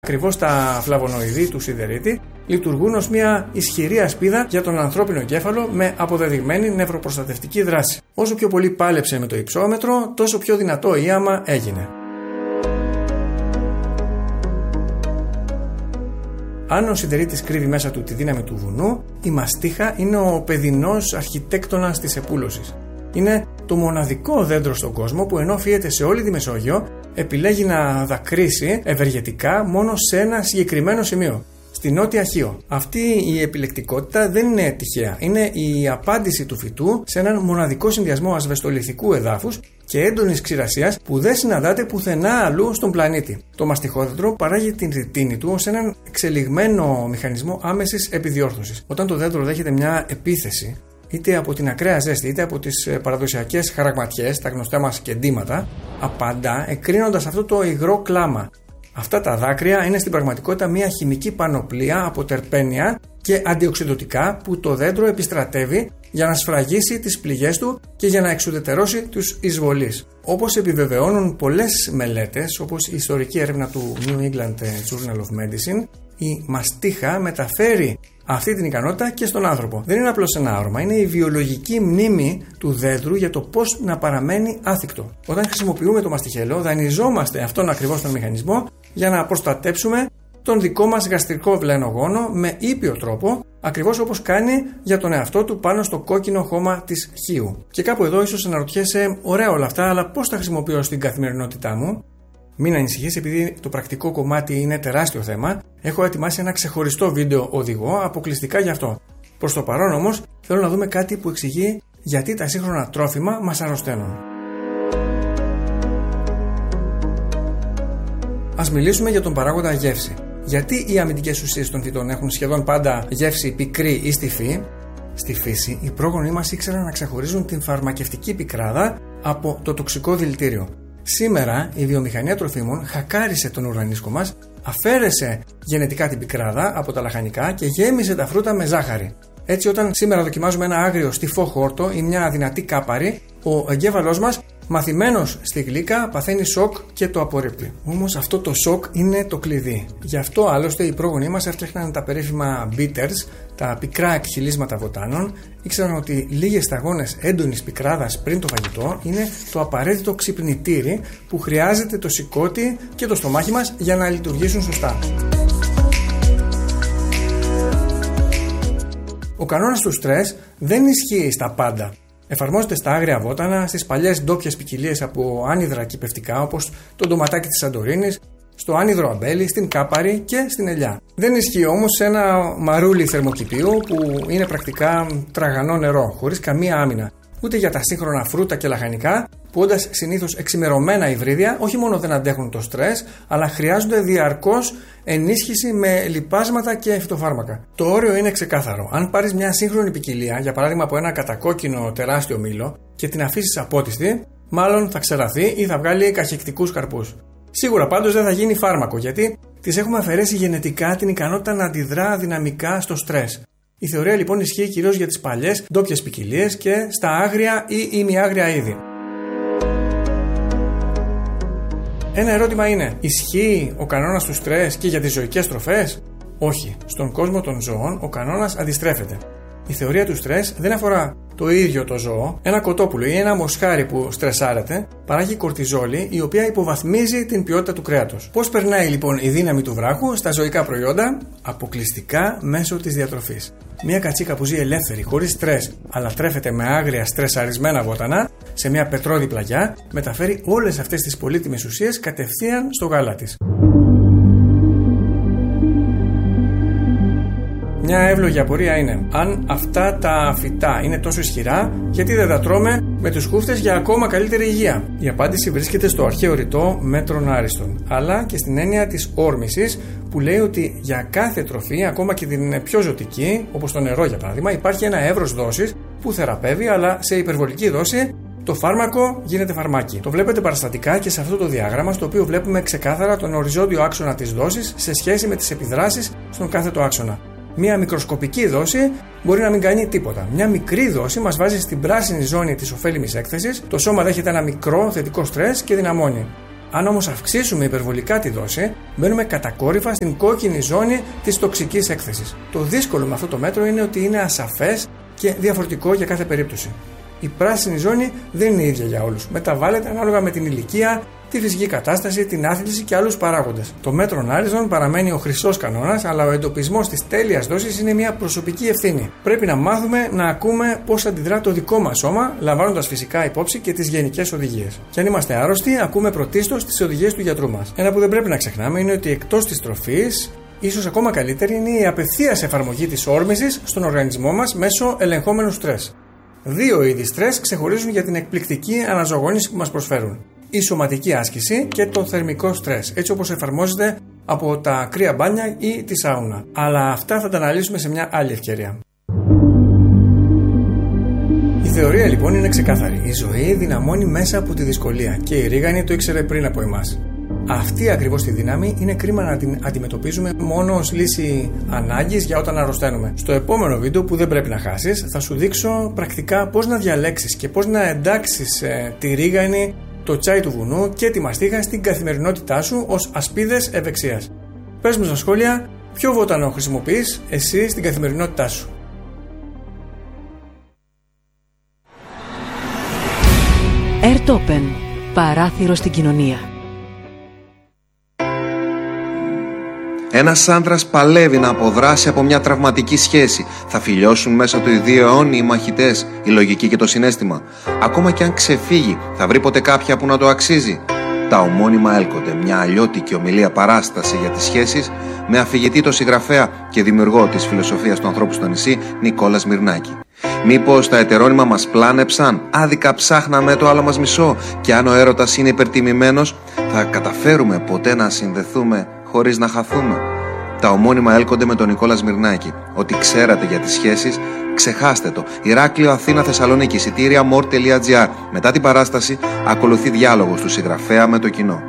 Ακριβώς τα φλαβονοειδή του σιδερίτη λειτουργούν ως μια ισχυρή ασπίδα για τον ανθρώπινο εγκέφαλο με αποδεδειγμένη νευροπροστατευτική δράση. Όσο πιο πολύ πάλεψε με το υψόμετρο, τόσο πιο δυνατό ίαμα έγινε. Αν ο σιδερίτης κρύβει μέσα του τη δύναμη του βουνού, η μαστίχα είναι ο παιδινός αρχιτέκτονας της επούλωσης. Είναι το μοναδικό δέντρο στον κόσμο που ενώ φύεται σε όλη τη Μεσόγειο, επιλέγει να δακρύσει ευεργετικά μόνο σε ένα συγκεκριμένο σημείο, στη Νότια Χίο. Αυτή η επιλεκτικότητα δεν είναι τυχαία. Είναι η απάντηση του φυτού σε έναν μοναδικό συνδυασμό ασβεστολιθικού εδάφους και έντονης ξηρασίας που δεν συναντάται πουθενά αλλού στον πλανήτη. Το μαστιχόδεντρο παράγει την ρητίνη του ως έναν εξελιγμένο μηχανισμό άμεσης επιδιόρθωσης. Όταν το δέντρο δέχεται μια επίθεση, είτε από την ακραία ζέστη είτε από τις παραδοσιακές χαραγματιές, τα γνωστά μας κεντήματα, απαντά εκρίνοντας αυτό το υγρό κλάμα. Αυτά τα δάκρυα είναι στην πραγματικότητα μια χημική πανοπλία από τερπένια και αντιοξυδωτικά που το δέντρο επιστρατεύει για να σφραγίσει τις πληγές του και για να εξουδετερώσει τους εισβολείς. Όπως επιβεβαιώνουν πολλές μελέτες, όπως η ιστορική έρευνα του New England Journal of Medicine, η μαστίχα μεταφέρει αυτή την ικανότητα και στον άνθρωπο. Δεν είναι απλώς ένα άρωμα, είναι η βιολογική μνήμη του δέντρου για το πώς να παραμένει άθικτο. Όταν χρησιμοποιούμε το μαστιχέλαιο, δανειζόμαστε αυτόν ακριβώς τον μηχανισμό για να προστατέψουμε τον δικό μας γαστρικό βλενογόνο με ήπιο τρόπο, ακριβώς όπως κάνει για τον εαυτό του πάνω στο κόκκινο χώμα της χείου. Και κάπου εδώ ίσως αναρωτιέσαι, ωραία όλα αυτά, αλλά πώς τα χρησιμοποιώ στην καθημερινότητά μου? Μην ανησυχείς, επειδή το πρακτικό κομμάτι είναι τεράστιο θέμα, έχω ετοιμάσει ένα ξεχωριστό βίντεο οδηγό αποκλειστικά γι' αυτό. Προς το παρόν όμως, θέλω να δούμε κάτι που εξηγεί γιατί τα σύγχρονα τρόφιμα μας αρρωσταίνουν. Ας μιλήσουμε για τον παράγοντα γεύση. Γιατί οι αμυντικές ουσίες των φυτών έχουν σχεδόν πάντα γεύση πικρή ή στιφή? Στη φύση, οι πρόγονοι μας ήξεραν να ξεχωρίζουν την φαρμακευτική πικράδα από το τοξικό δηλητήριο. Σήμερα η βιομηχανία τροφίμων χακάρισε τον ουρανίσκο μας, αφαίρεσε γενετικά την πικράδα από τα λαχανικά και γέμισε τα φρούτα με ζάχαρη. Έτσι, όταν σήμερα δοκιμάζουμε ένα άγριο στιφό χόρτο ή μια δυνατή κάπαρη, ο εγκέφαλός μας, μαθημένος στη γλύκα, παθαίνει σοκ και το απορρίπτει. Όμως αυτό το σοκ είναι το κλειδί. Γι' αυτό άλλωστε οι πρόγονοί μας έφτιαχναν τα περίφημα bitters, τα πικρά εκχυλίσματα βοτάνων. Ήξεραν ότι λίγες σταγόνες έντονης πικράδας πριν το φαγητό είναι το απαραίτητο ξυπνητήρι που χρειάζεται το σηκώτη και το στομάχι μας για να λειτουργήσουν σωστά. Ο κανόνας του στρες δεν ισχύει στα πάντα. Εφαρμόζεται στα άγρια βότανα, στις παλιές ντόπιες ποικιλίες από άνυδρα κυπευτικά όπως το ντοματάκι της Σαντορίνης, στο άνυδρο αμπέλι, στην κάπαρη και στην ελιά. Δεν ισχύει όμως σε ένα μαρούλι θερμοκηπίου που είναι πρακτικά τραγανό νερό, χωρίς καμία άμυνα. Ούτε για τα σύγχρονα φρούτα και λαχανικά που όντας συνήθως εξημερωμένα υβρίδια όχι μόνο δεν αντέχουν το στρες, αλλά χρειάζονται διαρκώς ενίσχυση με λιπάσματα και φυτοφάρμακα. Το όριο είναι ξεκάθαρο. Αν πάρεις μια σύγχρονη ποικιλία, για παράδειγμα από ένα κατακόκκινο τεράστιο μήλο, και την αφήσεις απότιστη, μάλλον θα ξεραθεί ή θα βγάλει καχεκτικούς καρπούς. Σίγουρα πάντως δεν θα γίνει φάρμακο, γιατί της έχουμε αφαιρέσει γενετικά την ικανότητα να αντιδρά δυναμικά στο στρες. Η θεωρία λοιπόν ισχύει κυρίως για τις παλιές ντόπιες ποικιλίες και στα άγρια ή ημιάγρια είδη. Ένα ερώτημα είναι, ισχύει ο κανόνας του στρες και για τις ζωικές τροφές? Όχι. Στον κόσμο των ζώων ο κανόνας αντιστρέφεται. Η θεωρία του στρες δεν αφορά το ίδιο το ζώο. Ένα κοτόπουλο ή ένα μοσχάρι που στρεσάρεται παράγει κορτιζόλη, η οποία υποβαθμίζει την ποιότητα του κρέατος. Πώς περνάει λοιπόν η δύναμη του βράχου στα ζωικά προϊόντα? Αποκλειστικά μέσω της διατροφής. Μια κατσίκα που ζει ελεύθερη, χωρίς στρες, αλλά τρέφεται με άγρια στρεσαρισμένα βότανα σε μια πετρώδη πλαγιά, μεταφέρει όλες αυτές τις πολύτιμες ουσίες κατευθείαν στο γάλα της. Μια εύλογη απορία είναι, αν αυτά τα φυτά είναι τόσο ισχυρά, γιατί δεν τα τρώμε με τους χούφτες για ακόμα καλύτερη υγεία? Η απάντηση βρίσκεται στο αρχαίο ρητό μέτρων άριστον, αλλά και στην έννοια της όρμησης που λέει ότι για κάθε τροφή, ακόμα και την πιο ζωτική, όπως το νερό για παράδειγμα, υπάρχει ένα εύρος δόσης που θεραπεύει, αλλά σε υπερβολική δόση το φάρμακο γίνεται φαρμάκι. Το βλέπετε παραστατικά και σε αυτό το διάγραμμα, στο οποίο βλέπουμε ξεκάθαρα τον οριζόντιο άξονα της δόσης σε σχέση με τις επιδράσεις στον κάθετο άξονα. Μια μικροσκοπική δόση μπορεί να μην κάνει τίποτα. Μια μικρή δόση μας βάζει στην πράσινη ζώνη της ωφέλιμης έκθεσης, το σώμα δέχεται ένα μικρό θετικό στρες και δυναμώνει. Αν όμως αυξήσουμε υπερβολικά τη δόση, μπαίνουμε κατακόρυφα στην κόκκινη ζώνη της τοξικής έκθεσης. Το δύσκολο με αυτό το μέτρο είναι ότι είναι ασαφές και διαφορετικό για κάθε περίπτωση. Η πράσινη ζώνη δεν είναι ίδια για όλους. Μεταβάλλεται ανάλογα με την ηλικία, τη φυσική κατάσταση, την άθληση και άλλους παράγοντες. Το μέτρο Άριζον παραμένει ο χρυσός κανόνας, αλλά ο εντοπισμός της τέλειας δόσης είναι μια προσωπική ευθύνη. Πρέπει να μάθουμε να ακούμε πώς αντιδρά το δικό μας σώμα, λαμβάνοντας φυσικά υπόψη και τις γενικές οδηγίες. Και αν είμαστε άρρωστοι, ακούμε πρωτίστως τις οδηγίες του γιατρού μας. Ένα που δεν πρέπει να ξεχνάμε είναι ότι εκτός της τροφής, ίσως ακόμα καλύτερη είναι η απευθείας εφαρμογή της όρμησης στον οργανισμό μας μέσω ελεγχόμενου στρες. Δύο είδη στρες ξεχωρίζουν για την εκπληκτική αναζωογόνηση που μας προσφέρουν. Η σωματική άσκηση και το θερμικό στρες, έτσι όπως εφαρμόζεται από τα κρύα μπάνια ή τη σάουνα. Αλλά αυτά θα τα αναλύσουμε σε μια άλλη ευκαιρία. Η θεωρία λοιπόν είναι ξεκάθαρη. Η ζωή δυναμώνει μέσα από τη δυσκολία και η ρίγανη το ήξερε πριν από εμάς. Αυτή ακριβώς τη δύναμη είναι κρίμα να την αντιμετωπίζουμε μόνο ως λύση ανάγκης για όταν αρρωσταίνουμε. Στο επόμενο βίντεο που δεν πρέπει να χάσεις, θα σου δείξω πρακτικά πώς να διαλέξεις και πώς να εντάξεις τη ρίγανη, το τσάι του βουνού και τη μαστίχα στην καθημερινότητά σου ως ασπίδες ευεξίας. Πες μου στα σχόλια ποιο βότανο χρησιμοποιείς εσύ στην καθημερινότητά σου. Airtopen. Παράθυρο στην κοινωνία. Ένας άντρας παλεύει να αποδράσει από μια τραυματική σχέση. Θα φιλιώσουν μέσα του οι δύο αιώνιοι οι μαχητές, η λογική και το συναίσθημα. Ακόμα και αν ξεφύγει, θα βρει ποτέ κάποια που να το αξίζει. Τα ομώνυμα έλκονται, μια αλλιώτικη ομιλία παράσταση για τις σχέσεις, με αφηγητή το συγγραφέα και δημιουργό της φιλοσοφίας του ανθρώπου στο νησί, Νικόλα Σμυρνάκη. Μήπως τα ετερόνυμα μας πλάνεψαν, άδικα ψάχναμε το άλλο μας μισό, και αν ο έρωτας είναι υπερτιμημένος, θα καταφέρουμε ποτέ να συνδεθούμε χωρίς να χαθούμε? Τα ομώνυμα έλκονται με τον Νικόλα Σμυρνάκη. Ό,τι ξέρατε για τις σχέσεις, ξεχάστε το. Ηράκλειο, Αθήνα, Θεσσαλονίκη, εισιτήρια more.gr. Μετά την παράσταση, ακολουθεί διάλογος του συγγραφέα με το κοινό.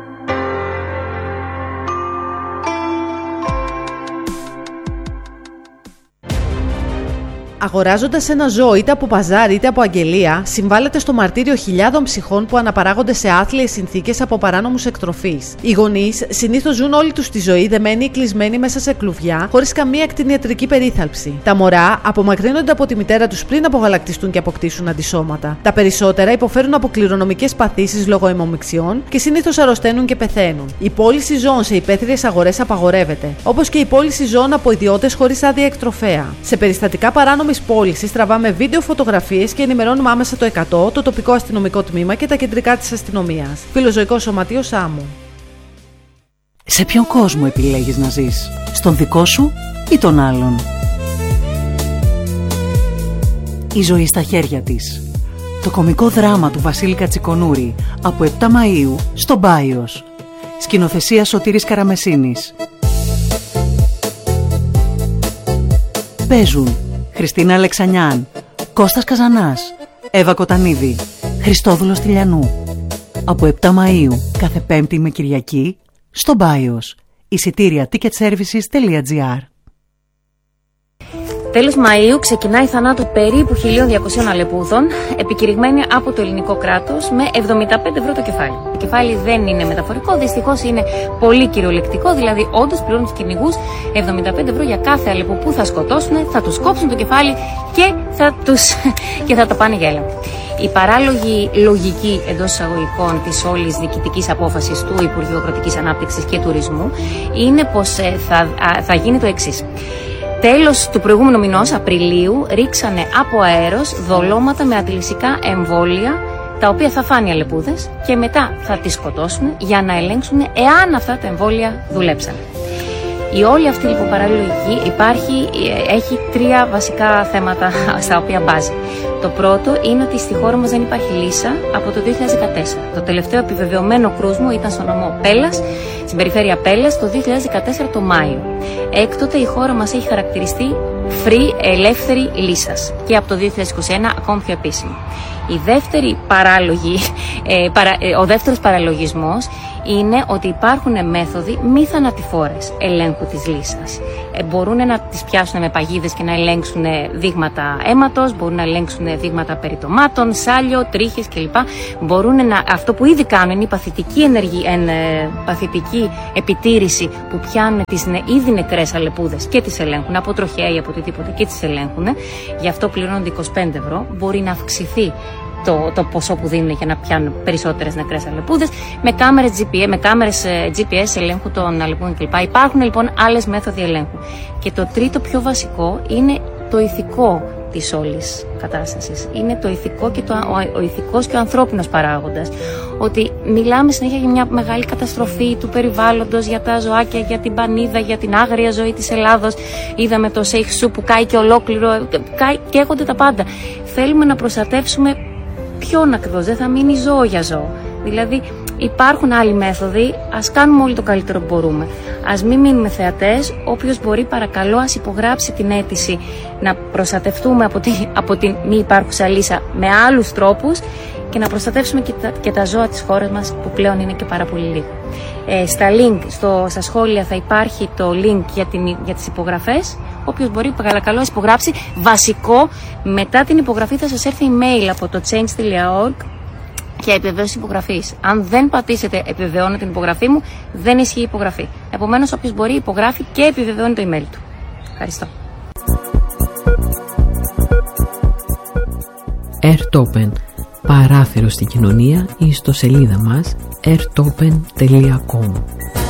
Αγοράζοντας ένα ζώο είτε από παζάρι είτε από αγγελία, συμβάλλεται στο μαρτύριο χιλιάδων ψυχών που αναπαράγονται σε άθλιες συνθήκες από παράνομους εκτροφείς. Οι γονείς συνήθως ζουν όλη τους τη ζωή δεμένοι ή κλεισμένοι μέσα σε κλουβιά, χωρίς καμία κτηνιατρική περίθαλψη. Τα μωρά απομακρύνονται από τη μητέρα τους πριν απογαλακτιστούν και αποκτήσουν αντισώματα. Τα περισσότερα υποφέρουν από κληρονομικές παθήσεις λόγω αιμομιξιών και συνήθως αρρωσταίνουν και πεθαίνουν. Η πώληση ζώων σε υπαίθριες αγορές απαγορεύεται, όπως και η πώληση ζώων από ιδιώτες χωρίς άδεια εκτροφέα. Σε περιστατικά παράνομης πώλησης τραβάμε βίντεο, φωτογραφίες και ενημερώνουμε άμεσα το 100, το τοπικό αστυνομικό τμήμα και τα κεντρικά της αστυνομίας. Φιλοζωικό Σωματείο Σάμου. Σε ποιον κόσμο επιλέγεις να ζεις? Στον δικό σου ή τον άλλον? Η ζωή στα χέρια της. Το κωμικό δράμα του Βασίλη Κατσικονούρη από 7 Μαΐου στο Μπάιος. Σκηνοθεσία Σωτήρης Καραμεσίνης. Παίζουν Χριστίνα Αλεξανιάν, Κώστας Καζανάς, Εύα Κοτανίδη, Χριστόδουλος Τηλιανού. Από 7 Μαΐου κάθε Πέμπτη με Κυριακή στο Μπάιος. Εισιτήρια ticketservices.gr. Τέλος Μαΐου ξεκινάει η θανάτου περίπου 1.200 αλεπούδων, επικηρυγμένη από το ελληνικό κράτος με 75 ευρώ το κεφάλι. Το κεφάλι δεν είναι μεταφορικό, δυστυχώς είναι πολύ κυριολεκτικό, δηλαδή όντως πληρώνουν τους κυνηγούς 75 ευρώ για κάθε αλεπού που θα σκοτώσουν, θα τους κόψουν το κεφάλι και θα τα πάνε για έλεγχο. Η παράλογη λογική εντός εισαγωγικών της όλης διοικητικής απόφασης του Υπουργείου Αγροτικής Ανάπτυξης και Τουρισμού είναι πως θα γίνει το εξής. Τέλος του προηγούμενου μηνός, Απριλίου, ρίξανε από αέρος δολώματα με αντιλυσικά εμβόλια, τα οποία θα φάνε οι αλεπούδες και μετά θα τις σκοτώσουν για να ελέγξουν εάν αυτά τα εμβόλια δουλέψαν. Η όλη αυτή λοιπόν παραλογική έχει τρία βασικά θέματα στα οποία μπάζει. Το πρώτο είναι ότι στη χώρα μας δεν υπάρχει λύσα από το 2014. Το τελευταίο επιβεβαιωμένο κρούσμα ήταν στο νομό Πέλλας, στην περιφέρεια Πέλλας, το 2014 το Μάιο. Έκτοτε η χώρα μας έχει χαρακτηριστεί free, ελεύθερη λύσας και από το 2021 ακόμη πιο επίσημο. Ο δεύτερος παραλογισμός είναι ότι υπάρχουν μέθοδοι μη θανατηφόρες ελέγχου της λύσας. Μπορούν να τις πιάσουν με παγίδες και να ελέγξουν δείγματα αίματος, μπορούν να ελέγξουν δείγματα περιτομάτων, σάλιο, τρίχες κλπ. Αυτό που ήδη κάνουν είναι η παθητική επιτήρηση που πιάνουν τις ήδη νεκρές αλεπούδες και τις ελέγχουν από τροχέα ή από οτιδήποτε και τις ελέγχουν. Γι' αυτό πληρώνονται 25 ευρώ. Μπορεί να αυξηθεί το ποσό που δίνουν για να πιάνουν περισσότερες νεκρές αλεπούδες με κάμερες GPS ελέγχου των αλεπούδων κλπ. Υπάρχουν λοιπόν άλλες μέθοδοι ελέγχου. Και το τρίτο πιο βασικό είναι το ηθικό της όλης κατάστασης. Είναι το ηθικό και ο ηθικός και ο ανθρώπινος παράγοντας. Ότι μιλάμε συνέχεια για μια μεγάλη καταστροφή του περιβάλλοντος, για τα ζωάκια, για την πανίδα, για την άγρια ζωή της Ελλάδος. Είδαμε το Σέιχ Σου που κάει και ολόκληρο, καίγονται τα πάντα. Θέλουμε να προστατεύσουμε ποιον ακριβώς, δεν θα μείνει ζώο για ζώο. Δηλαδή υπάρχουν άλλοι μέθοδοι, ας κάνουμε όλοι το καλύτερο που μπορούμε. Ας μην μείνουμε θεατές, όποιος μπορεί παρακαλώ ας υπογράψει την αίτηση να προστατευτούμε από την μη υπάρχουσα λύσα με άλλους τρόπους και να προστατεύσουμε και τα ζώα της χώρας μας που πλέον είναι και πάρα πολύ λίγα. Στα σχόλια θα υπάρχει το link για τις υπογραφές. Όποιος μπορεί παρακαλώ υπογράψει. Βασικό, μετά την υπογραφή θα σας έρθει email από το change.org και επιβεβαίωση υπογραφής. Αν δεν πατήσετε επιβεβαιώνω την υπογραφή μου, δεν ισχύει η υπογραφή. Επομένως, όποιος μπορεί υπογράφει και επιβεβαιώνει το email του. Ευχαριστώ. Airtopen. Παράθυρο στην κοινωνία ή στο σελίδα μας airtopen.com.